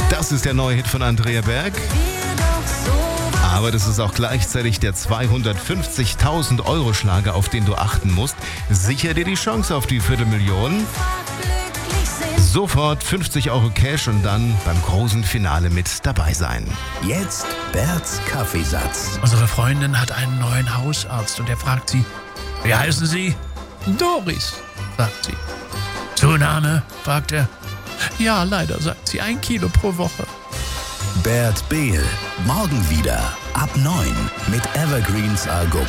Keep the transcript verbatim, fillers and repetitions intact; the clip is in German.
Das ist der neue Hit von Andrea Berg. Aber das ist auch gleichzeitig der zweihundertfünfzigtausend Euro Schlager, auf den du achten musst. Sicher dir die Chance auf die Viertelmillion. Sofort fünfzig Euro Cash und dann beim großen Finale mit dabei sein. Jetzt Berts Kaffeesatz. Unsere Freundin hat einen neuen Hausarzt und er fragt sie, wie heißen Sie? Doris, sagt sie. Zunahme? Fragt er. Ja, leider, sagt sie, ein Kilo pro Woche. Bert Behl, morgen wieder ab neun mit Evergreens Argo.